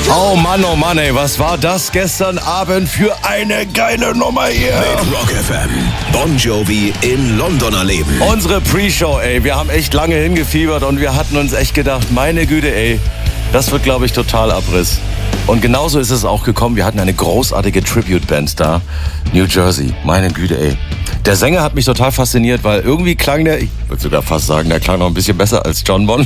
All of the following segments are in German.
Oh Mann, ey, was war das gestern Abend für eine geile Nummer hier? Mit Rock FM. Bon Jovi in London erleben. Unsere Pre-Show, ey, wir haben echt lange hingefiebert und wir hatten uns echt gedacht, meine Güte, ey, das wird, glaube ich, total Abriss. Und genauso ist es auch gekommen. Wir hatten eine großartige Tribute-Band da, New Jersey. Meine Güte, ey. Der Sänger hat mich total fasziniert, weil irgendwie klang der, ich würde sogar fast sagen, der klang noch ein bisschen besser als John Bon.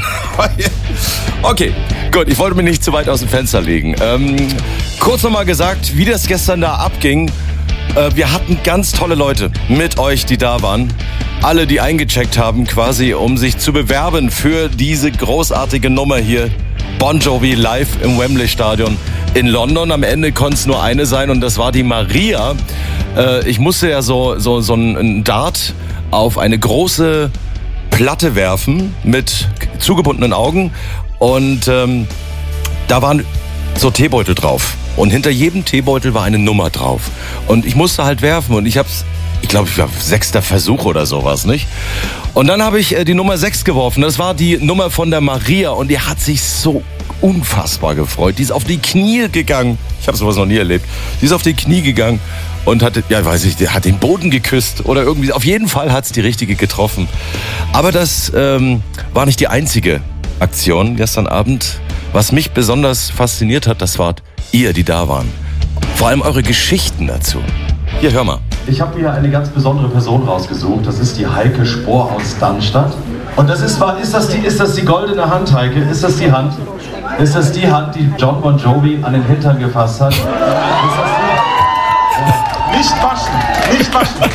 Okay, gut, ich wollte mich nicht zu weit aus dem Fenster legen. Kurz nochmal gesagt, wie das gestern da abging. Wir hatten ganz tolle Leute mit euch, die da waren. Alle, die eingecheckt haben, quasi, um sich zu bewerben für diese großartige Nummer hier. Bon Jovi live im Wembley Stadion in London. Am Ende konnte es nur eine sein und das war die Maria. Ich musste ja so einen Dart auf eine große Platte werfen mit zugebundenen Augen und da waren so Teebeutel drauf. Und hinter jedem Teebeutel war eine Nummer drauf. Und ich musste halt werfen und ich glaube, ich war 6. Versuch oder sowas, nicht? Und dann habe ich die Nummer 6 geworfen. Das war die Nummer von der Maria und die hat sich so unfassbar gefreut. Die ist auf die Knie gegangen. Ich habe sowas noch nie erlebt. Die ist auf die Knie gegangen und hat den Boden geküsst oder irgendwie. Auf jeden Fall hat es die richtige getroffen. Aber das war nicht die einzige Aktion gestern Abend. Was mich besonders fasziniert hat, das wart ihr, die da waren. Vor allem eure Geschichten dazu. Hier, hör mal. Ich habe mir eine ganz besondere Person rausgesucht. Das ist die Heike Spohr aus Darmstadt. Und ist das die goldene Hand, Heike? Ist das die Hand? Ist das die Hand, die John Bon Jovi an den Hintern gefasst hat? Ist das die? Nicht waschen, nicht waschen.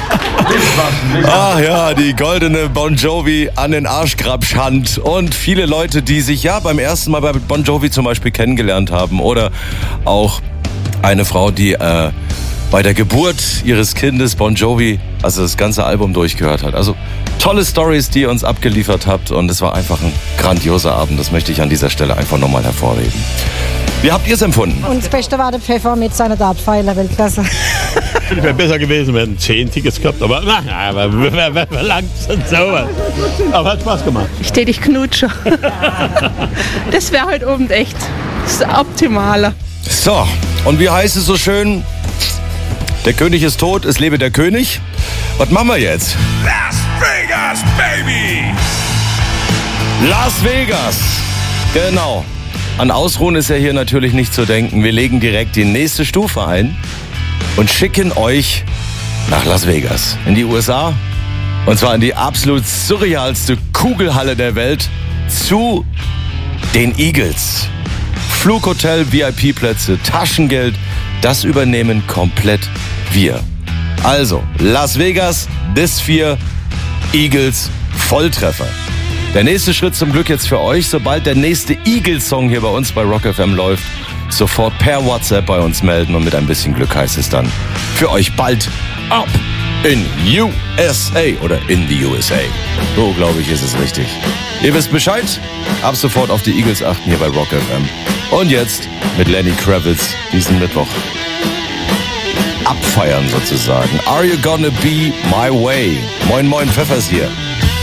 Ach ja, die goldene Bon Jovi an den Arschgrabschhand. Und viele Leute, die sich ja beim ersten Mal bei Bon Jovi zum Beispiel kennengelernt haben. Oder auch eine Frau, die bei der Geburt ihres Kindes Bon Jovi, also das ganze Album durchgehört hat. Also tolle Storys, die ihr uns abgeliefert habt und es war einfach ein grandioser Abend. Das möchte ich an dieser Stelle einfach nochmal hervorheben. Wie habt ihr es empfunden? Und das Beste war der Pfeffer mit seiner Dartpfeiler, Weltklasse. Es wäre besser gewesen, wir hätten 10 Tickets gehabt, aber wer verlangt denn sowas? Aber hat Spaß gemacht. Ich tät dich knutschen. Das wäre heute Abend echt das Optimale. So, und wie heißt es so schön? Der König ist tot, es lebe der König. Was machen wir jetzt? Las Vegas, baby! Las Vegas! Genau. An Ausruhen ist ja hier natürlich nicht zu denken. Wir legen direkt die nächste Stufe ein und schicken euch nach Las Vegas. In die USA. Und zwar in die absolut surrealste Kugelhalle der Welt. Zu den Eagles. Flughotel, VIP-Plätze, Taschengeld. Das übernehmen komplett wir. Also, Las Vegas, bis 4, Eagles, Volltreffer. Der nächste Schritt zum Glück jetzt für euch, sobald der nächste Eagles-Song hier bei uns bei Rock FM läuft, sofort per WhatsApp bei uns melden und mit ein bisschen Glück heißt es dann für euch bald ab in USA oder in the USA. So, glaube ich, ist es richtig. Ihr wisst Bescheid, ab sofort auf die Eagles achten hier bei Rock FM. Und jetzt mit Lenny Kravitz diesen Mittwoch abfeiern sozusagen. Are you gonna be my way? Moin, moin, Pfeffers hier.